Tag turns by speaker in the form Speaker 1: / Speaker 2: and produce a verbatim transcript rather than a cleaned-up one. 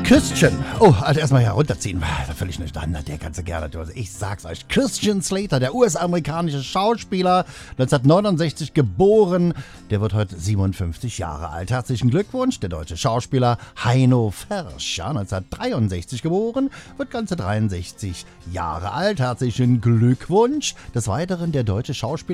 Speaker 1: Christian. Oh, also erstmal herunterziehen. Da völlig nicht an. Der ganze gerne. Ich sag's euch. Christian Slater, der U S-amerikanische Schauspieler, neunzehnhundertneunundsechzig geboren. Der wird heute siebenundfünfzig Jahre alt. Herzlichen Glückwunsch. Der deutsche Schauspieler Heino Fercher, neunzehnhundertdreiundsechzig geboren, wird ganze dreiundsechzig Jahre alt. Herzlichen Glückwunsch. Des Weiteren der deutsche Schauspieler